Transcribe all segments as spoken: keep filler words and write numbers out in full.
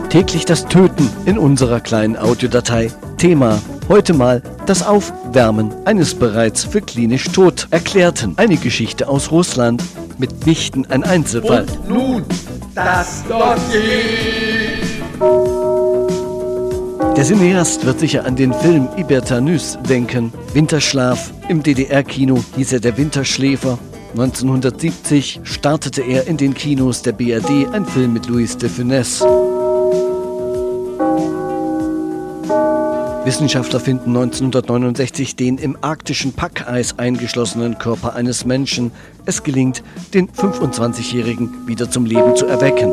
Täglich das Töten in unserer kleinen Audiodatei. Thema heute mal das Aufwärmen eines bereits für klinisch tot erklärten. Eine Geschichte aus Russland, mitnichten ein Einzelfall. Und nun das Dossier. Der Cineast wird sicher an den Film Hypertenus denken. Winterschlaf. Im D D R-Kino hieß er der Winterschläfer. neunzehnhundertsiebzig startete er in den Kinos der B R D ein Film mit Louis de Funès. Wissenschaftler finden neunzehnhundertneunundsechzig den im arktischen Packeis eingeschlossenen Körper eines Menschen. Es gelingt, den fünfundzwanzigjährigen wieder zum Leben zu erwecken.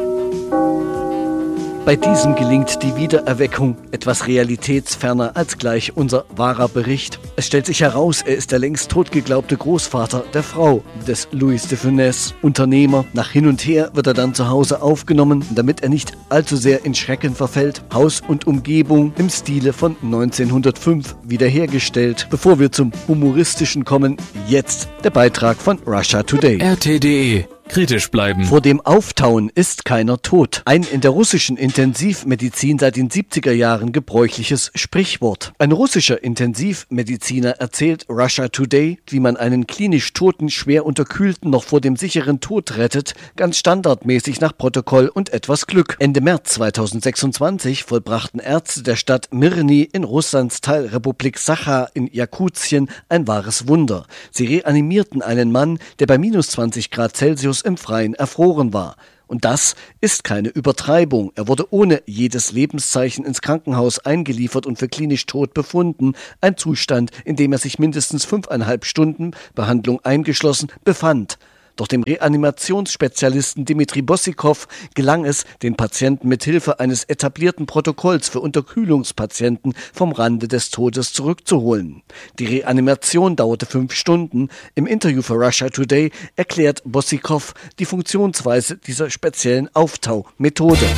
Bei diesem gelingt die Wiedererweckung etwas realitätsferner als gleich unser wahrer Bericht. Es stellt sich heraus, er ist der längst tot geglaubte Großvater der Frau des Louis de Funès. Unternehmer, nach hin und her wird er dann zu Hause aufgenommen, damit er nicht allzu sehr in Schrecken verfällt. Haus und Umgebung im Stile von neunzehnhundertfünf wiederhergestellt. Bevor wir zum Humoristischen kommen, jetzt der Beitrag von Russia Today. R T D E. Kritisch bleiben. Vor dem Auftauen ist keiner tot. Ein in der russischen Intensivmedizin seit den siebziger Jahren gebräuchliches Sprichwort. Ein russischer Intensivmediziner erzählt Russia Today, wie man einen klinisch Toten, schwer unterkühlten noch vor dem sicheren Tod rettet, ganz standardmäßig nach Protokoll und etwas Glück. Ende März zweitausendsechsundzwanzig vollbrachten Ärzte der Stadt Mirny in Russlands Teilrepublik Sacha in Jakutien ein wahres Wunder. Sie reanimierten einen Mann, der bei minus zwanzig Grad Celsius im Freien erfroren war. Und das ist keine Übertreibung. Er wurde ohne jedes Lebenszeichen ins Krankenhaus eingeliefert und für klinisch tot befunden. Ein Zustand, in dem er sich mindestens fünfeinhalb Stunden, Behandlung eingeschlossen, befand. Doch dem Reanimationsspezialisten Dmitri Bossikow gelang es, den Patienten mit Hilfe eines etablierten Protokolls für Unterkühlungspatienten vom Rande des Todes zurückzuholen. Die Reanimation dauerte fünf Stunden. Im Interview für Russia Today erklärt Bossikow die Funktionsweise dieser speziellen Auftau-Methode.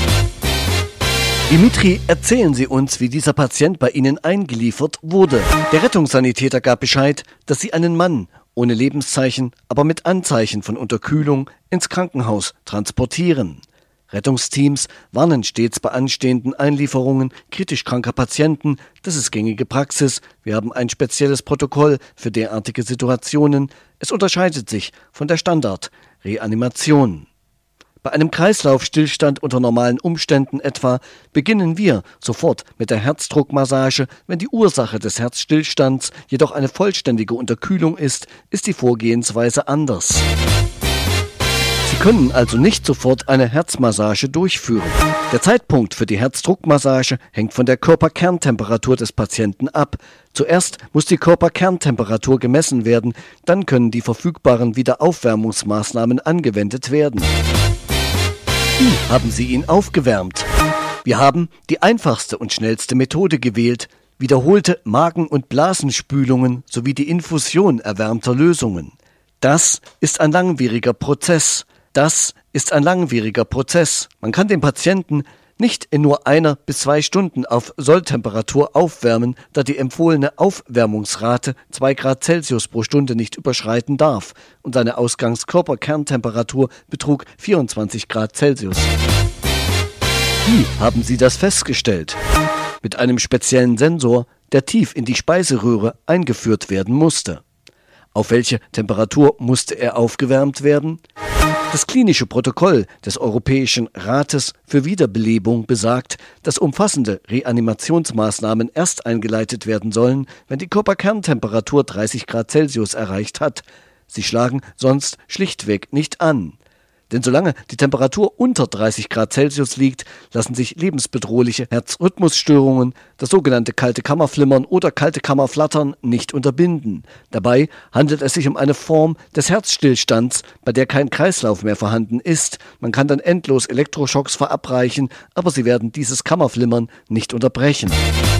Dmitri, erzählen Sie uns, wie dieser Patient bei Ihnen eingeliefert wurde. Der Rettungssanitäter gab Bescheid, dass Sie einen Mann ohne Lebenszeichen, aber mit Anzeichen von Unterkühlung ins Krankenhaus transportieren. Rettungsteams warnen stets bei anstehenden Einlieferungen kritisch kranker Patienten. Das ist gängige Praxis. Wir haben ein spezielles Protokoll für derartige Situationen. Es unterscheidet sich von der Standard-Reanimation. Bei einem Kreislaufstillstand unter normalen Umständen etwa beginnen wir sofort mit der Herzdruckmassage. Wenn die Ursache des Herzstillstands jedoch eine vollständige Unterkühlung ist, ist die Vorgehensweise anders. Sie können also nicht sofort eine Herzmassage durchführen. Der Zeitpunkt für die Herzdruckmassage hängt von der Körperkerntemperatur des Patienten ab. Zuerst muss die Körperkerntemperatur gemessen werden, dann können die verfügbaren Wiederaufwärmungsmaßnahmen angewendet werden. Wie haben Sie ihn aufgewärmt? Wir haben die einfachste und schnellste Methode gewählt, wiederholte Magen- und Blasenspülungen sowie die Infusion erwärmter Lösungen. Das ist ein langwieriger Prozess. Das ist ein langwieriger Prozess. Man kann den Patienten nicht in nur einer bis zwei Stunden auf Solltemperatur aufwärmen, da die empfohlene Aufwärmungsrate zwei Grad Celsius pro Stunde nicht überschreiten darf und seine Ausgangskörperkerntemperatur betrug vierundzwanzig Grad Celsius. Wie haben Sie das festgestellt? Mit einem speziellen Sensor, der tief in die Speiseröhre eingeführt werden musste. Auf welche Temperatur musste er aufgewärmt werden? Das klinische Protokoll des Europäischen Rates für Wiederbelebung besagt, dass umfassende Reanimationsmaßnahmen erst eingeleitet werden sollen, wenn die Körperkerntemperatur dreißig Grad Celsius erreicht hat. Sie schlagen sonst schlichtweg nicht an. Denn solange die Temperatur unter dreißig Grad Celsius liegt, lassen sich lebensbedrohliche Herzrhythmusstörungen, das sogenannte kalte Kammerflimmern oder kalte Kammerflattern, nicht unterbinden. Dabei handelt es sich um eine Form des Herzstillstands, bei der kein Kreislauf mehr vorhanden ist. Man kann dann endlos Elektroschocks verabreichen, aber sie werden dieses Kammerflimmern nicht unterbrechen.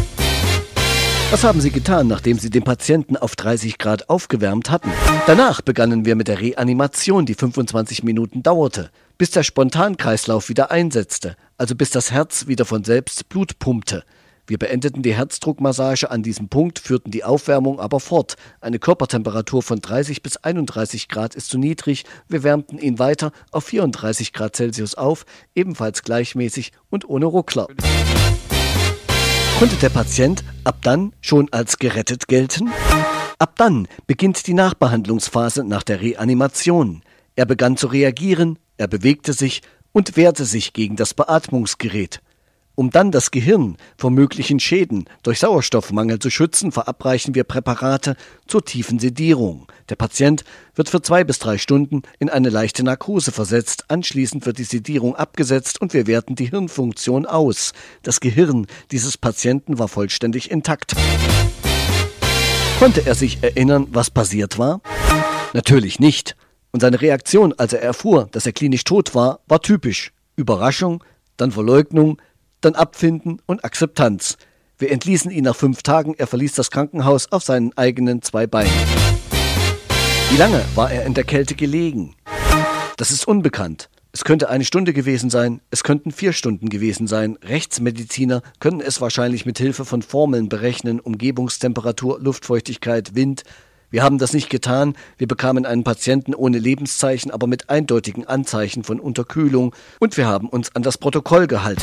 Was haben Sie getan, nachdem Sie den Patienten auf dreißig Grad aufgewärmt hatten? Danach begannen wir mit der Reanimation, die fünfundzwanzig Minuten dauerte, bis der Spontankreislauf wieder einsetzte, also bis das Herz wieder von selbst Blut pumpte. Wir beendeten die Herzdruckmassage an diesem Punkt, führten die Aufwärmung aber fort. Eine Körpertemperatur von dreißig bis einunddreißig Grad ist zu niedrig. Wir wärmten ihn weiter auf vierunddreißig Grad Celsius auf, ebenfalls gleichmäßig und ohne Ruckler. Konnte der Patient ab dann schon als gerettet gelten? Ab dann beginnt die Nachbehandlungsphase nach der Reanimation. Er begann zu reagieren, er bewegte sich und wehrte sich gegen das Beatmungsgerät. Um dann das Gehirn vor möglichen Schäden durch Sauerstoffmangel zu schützen, verabreichen wir Präparate zur tiefen Sedierung. Der Patient wird für zwei bis drei Stunden in eine leichte Narkose versetzt. Anschließend wird die Sedierung abgesetzt und wir werten die Hirnfunktion aus. Das Gehirn dieses Patienten war vollständig intakt. Konnte er sich erinnern, was passiert war? Natürlich nicht. Und seine Reaktion, als er erfuhr, dass er klinisch tot war, war typisch. Überraschung, dann Verleugnung, dann Abfinden und Akzeptanz. Wir entließen ihn nach fünf Tagen, er verließ das Krankenhaus auf seinen eigenen zwei Beinen. Wie lange war er in der Kälte gelegen? Das ist unbekannt. Es könnte eine Stunde gewesen sein, es könnten vier Stunden gewesen sein. Rechtsmediziner können es wahrscheinlich mit Hilfe von Formeln berechnen, Umgebungstemperatur, Luftfeuchtigkeit, Wind. Wir haben das nicht getan, wir bekamen einen Patienten ohne Lebenszeichen, aber mit eindeutigen Anzeichen von Unterkühlung und wir haben uns an das Protokoll gehalten.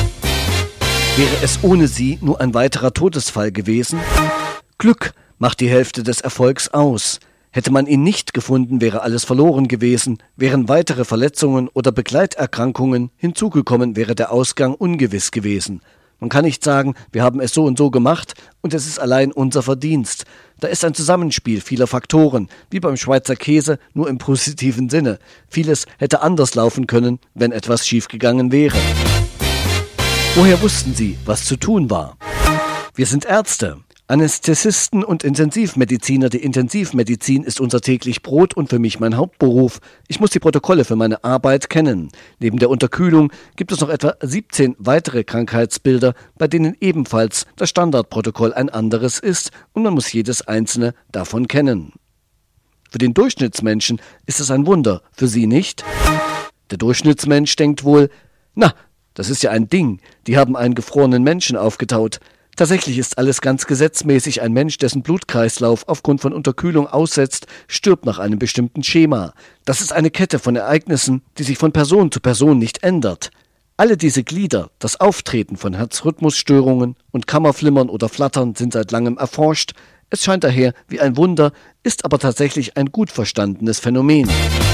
Wäre es ohne sie nur ein weiterer Todesfall gewesen? Glück macht die Hälfte des Erfolgs aus. Hätte man ihn nicht gefunden, wäre alles verloren gewesen. Wären weitere Verletzungen oder Begleiterkrankungen hinzugekommen, wäre der Ausgang ungewiss gewesen. Man kann nicht sagen, wir haben es so und so gemacht und es ist allein unser Verdienst. Da ist ein Zusammenspiel vieler Faktoren, wie beim Schweizer Käse, nur im positiven Sinne. Vieles hätte anders laufen können, wenn etwas schiefgegangen wäre. Woher wussten Sie, was zu tun war? Wir sind Ärzte, Anästhesisten und Intensivmediziner. Die Intensivmedizin ist unser täglich Brot und für mich mein Hauptberuf. Ich muss die Protokolle für meine Arbeit kennen. Neben der Unterkühlung gibt es noch etwa siebzehn weitere Krankheitsbilder, bei denen ebenfalls das Standardprotokoll ein anderes ist und man muss jedes einzelne davon kennen. Für den Durchschnittsmenschen ist es ein Wunder, für Sie nicht? Der Durchschnittsmensch denkt wohl, na, das ist ja ein Ding, die haben einen gefrorenen Menschen aufgetaut. Tatsächlich ist alles ganz gesetzmäßig. Ein Mensch, dessen Blutkreislauf aufgrund von Unterkühlung aussetzt, stirbt nach einem bestimmten Schema. Das ist eine Kette von Ereignissen, die sich von Person zu Person nicht ändert. Alle diese Glieder, das Auftreten von Herzrhythmusstörungen und Kammerflimmern oder Flattern sind seit langem erforscht. Es scheint daher wie ein Wunder, ist aber tatsächlich ein gut verstandenes Phänomen.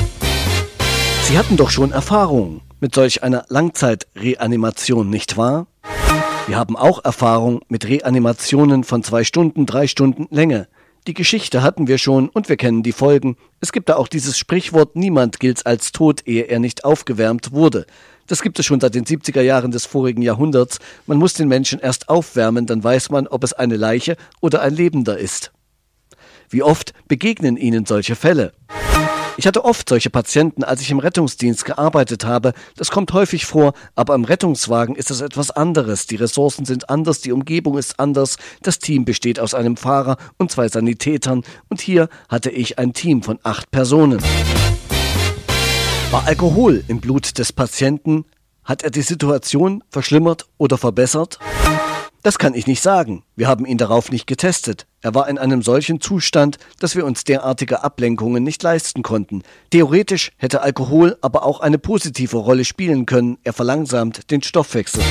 Sie hatten doch schon Erfahrung mit solch einer Langzeitreanimation, nicht wahr? Wir haben auch Erfahrung mit Reanimationen von zwei Stunden, drei Stunden Länge. Die Geschichte hatten wir schon und wir kennen die Folgen. Es gibt da auch dieses Sprichwort, niemand gilt als tot, ehe er nicht aufgewärmt wurde. Das gibt es schon seit den siebziger Jahren des vorigen Jahrhunderts. Man muss den Menschen erst aufwärmen, dann weiß man, ob es eine Leiche oder ein Lebender ist. Wie oft begegnen Ihnen solche Fälle? Ich hatte oft solche Patienten, als ich im Rettungsdienst gearbeitet habe. Das kommt häufig vor, aber im Rettungswagen ist es etwas anderes. Die Ressourcen sind anders, die Umgebung ist anders. Das Team besteht aus einem Fahrer und zwei Sanitätern. Und hier hatte ich ein Team von acht Personen. War Alkohol im Blut des Patienten? Hat er die Situation verschlimmert oder verbessert? Das kann ich nicht sagen. Wir haben ihn darauf nicht getestet. Er war in einem solchen Zustand, dass wir uns derartige Ablenkungen nicht leisten konnten. Theoretisch hätte Alkohol aber auch eine positive Rolle spielen können. Er verlangsamt den Stoffwechsel.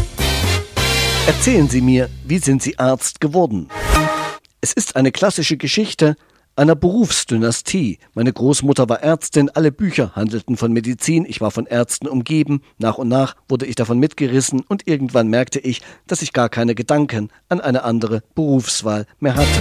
Erzählen Sie mir, wie sind Sie Arzt geworden? Es ist eine klassische Geschichte einer Berufsdynastie. Meine Großmutter war Ärztin, alle Bücher handelten von Medizin, ich war von Ärzten umgeben, nach und nach wurde ich davon mitgerissen und irgendwann merkte ich, dass ich gar keine Gedanken an eine andere Berufswahl mehr hatte.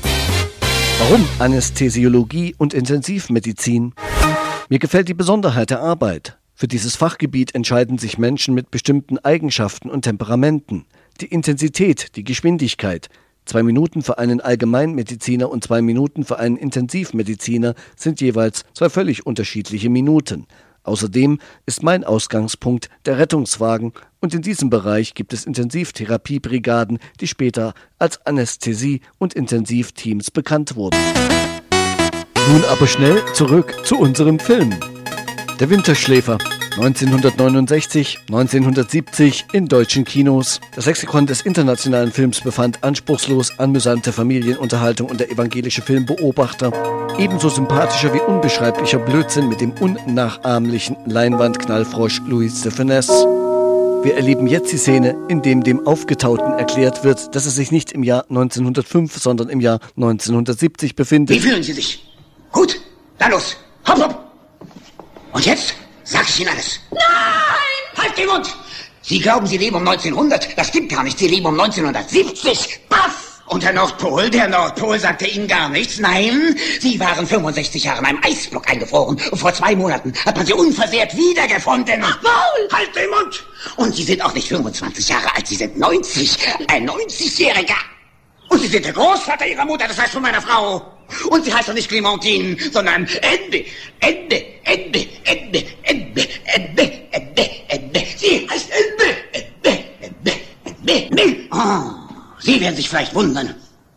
Warum Anästhesiologie und Intensivmedizin? Mir gefällt die Besonderheit der Arbeit. Für dieses Fachgebiet entscheiden sich Menschen mit bestimmten Eigenschaften und Temperamenten. Die Intensität, die Geschwindigkeit. Zwei Minuten für einen Allgemeinmediziner und zwei Minuten für einen Intensivmediziner sind jeweils zwei völlig unterschiedliche Minuten. Außerdem ist mein Ausgangspunkt der Rettungswagen und in diesem Bereich gibt es Intensivtherapiebrigaden, die später als Anästhesie- und Intensivteams bekannt wurden. Nun aber schnell zurück zu unserem Film. Der Winterschläfer neunzehnhundertneunundsechzig, neunzehnhundertsiebzig in deutschen Kinos. Das Lexikon des internationalen Films befand anspruchslos, amüsante Familienunterhaltung und der evangelische Filmbeobachter. Ebenso sympathischer wie unbeschreiblicher Blödsinn mit dem unnachahmlichen Leinwandknallfrosch Louis de Funès. Wir erleben jetzt die Szene, in dem dem Aufgetauten erklärt wird, dass er sich nicht im Jahr neunzehnhundertfünf, sondern im Jahr neunzehnhundertsiebzig befindet. Wie fühlen Sie sich? Gut? Dann los. Hopp, hopp. Und jetzt sag ich Ihnen alles. Nein! Halt den Mund! Sie glauben, Sie leben um neunzehnhundert? Das stimmt gar nicht. Sie leben um neunzehnhundertsiebzig. Paff! Und der Nordpol, der Nordpol sagte Ihnen gar nichts. Nein, Sie waren fünfundsechzig Jahre in einem Eisblock eingefroren. Und vor zwei Monaten hat man Sie unversehrt wiedergefunden. Ach, Paul! Halt den Mund! Und Sie sind auch nicht fünfundzwanzig Jahre alt, Sie sind neunzig. Ein neunzigjähriger. Und Sie sind der Großvater Ihrer Mutter, das heißt von meiner Frau. Und sie heißt doch nicht Clementine, sondern Ende, Ende, Ende, Ende, Ende, Ende, Ende, Ende. Sie heißt Ende, Ende, Ende, Ende, Ende. Oh. Sie werden sich vielleicht wundern.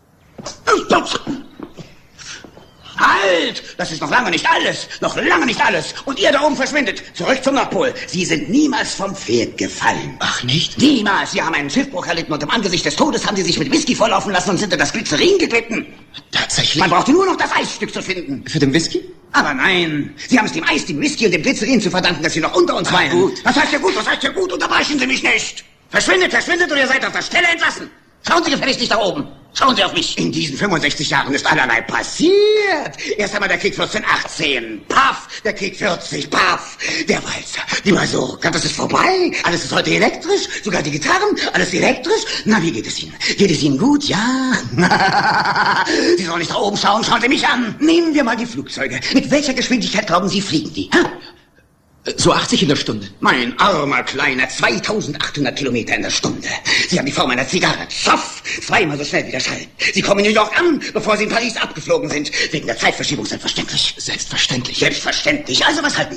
Halt! Das ist noch lange nicht alles. Noch lange nicht alles. Und ihr da oben verschwindet. Zurück zum Nordpol. Sie sind niemals vom Pferd gefallen. Ach, nicht? Niemals. Sie haben einen Schiffbruch erlitten und im Angesicht des Todes haben Sie sich mit Whisky volllaufen lassen und sind in das Glycerin geglitten. Tatsächlich? Man brauchte nur noch das Eisstück zu finden. Für den Whisky? Aber nein. Sie haben es dem Eis, dem Whisky und dem Glycerin zu verdanken, dass Sie noch unter uns Ach, weilen. gut. Was heißt ja gut? Was heißt ja gut? Unterbrechen Sie mich nicht. Verschwindet, verschwindet oder ihr seid auf der Stelle entlassen. Schauen Sie gefälligst nicht da oben. Schauen Sie auf mich. In diesen fünfundsechzig Jahren ist allerlei passiert. Erst einmal der Krieg vierzehnhundertachtzehn. Paff. Der Krieg vierzig. Paff. Der Walzer. Die Mazurka. Das ist vorbei. Alles ist heute elektrisch. Sogar die Gitarren. Alles elektrisch. Na, wie geht es Ihnen? Geht es Ihnen gut? Ja? Sie sollen nicht da oben schauen. Schauen Sie mich an. Nehmen wir mal die Flugzeuge. Mit welcher Geschwindigkeit glauben Sie, fliegen die? Ha? So achtzig in der Stunde. Mein armer Kleiner, zweitausendachthundert Kilometer in der Stunde. Sie haben die Form einer Zigarre. Schaff! Zweimal so schnell wie der Schall. Sie kommen in New York an, bevor Sie in Paris abgeflogen sind. Wegen der Zeitverschiebung selbstverständlich. Selbstverständlich. Selbstverständlich. Also was halten